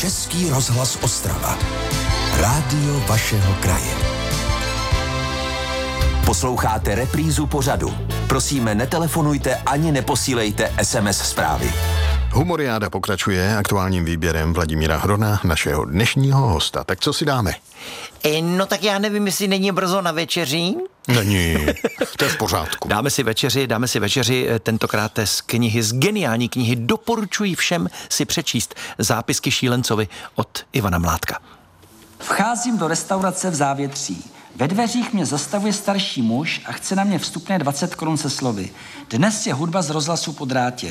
Český rozhlas Ostrava. Rádio vašeho kraje. Posloucháte reprízu pořadu. Prosíme, netelefonujte ani neposílejte SMS zprávy. Humoriáda pokračuje aktuálním výběrem Vladimíra Hrona, našeho dnešního hosta. Tak co si dáme? No tak já nevím, jestli není brzo na večeří. Není, to je v pořádku. Dáme si večeři tentokrát z knihy, z geniální knihy. Doporučuji všem si přečíst Zápisky šílencovi od Ivana Mládka. Vcházím do restaurace v Závětří. Ve dveřích mě zastavuje starší muž a chce na mě vstupné 20 korun se slovy. Dnes je hudba z rozhlasu po drátě.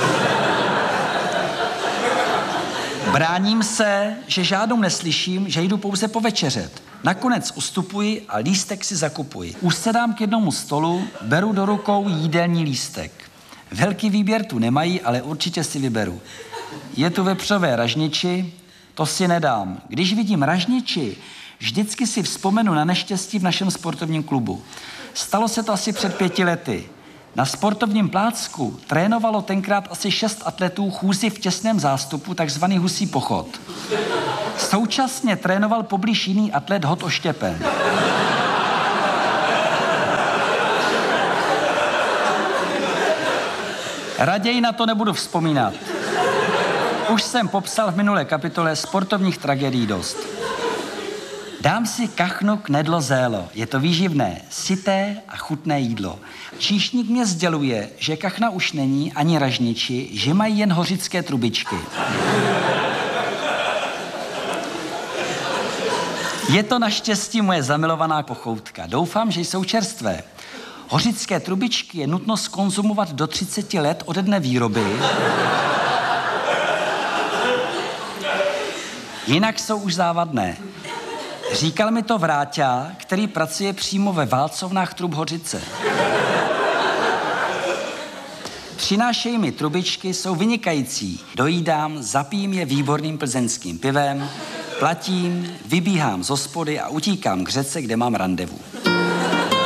Bráním se, že žádnou neslyším, že jdu pouze povečeřet. Nakonec ustupuji a lístek si zakupuji. Usedám k jednomu stolu, beru do rukou jídelní lístek. Velký výběr tu nemají, ale určitě si vyberu. Je tu vepřové ražniči, to si nedám. Když vidím ražniči, vždycky si vzpomenu na neštěstí v našem sportovním klubu. Stalo se to asi před 5 lety. Na sportovním plácku trénovalo tenkrát asi 6 atletů chůzi v těsném zástupu, takzvaný husí pochod. Současně trénoval poblíž jiný atlet Hot Oštěpen. Raději na to nebudu vzpomínat. Už jsem popsal v minulé kapitole sportovních tragédií dost. Dám si kachnu knedlo zélo. Je to výživné, syté a chutné jídlo. Číšník mě sděluje, že kachna už není ani ražniči, že mají jen hořické trubičky. Je to naštěstí moje zamilovaná pochoutka. Doufám, že jsou čerstvé. Hořické trubičky je nutno zkonzumovat do 30 let ode dne výroby. Jinak jsou už závadné. Říkal mi to Vráťa, který pracuje přímo ve válcovnách Trub Hořice. Přinášejí mi trubičky, jsou vynikající. Dojídám, zapijím je výborným plzeňským pivem, platím, vybíhám z hospody a utíkám k řece, kde mám randevu.